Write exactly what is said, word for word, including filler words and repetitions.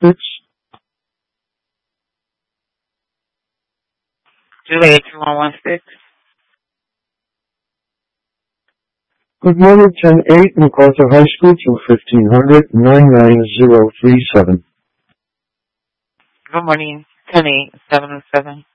six. Juliet two one one six. Good morning, ten eight, MacArthur High School, two fifteen hundred, nine nine zero three seven. Good morning, ten eight seven oh seven.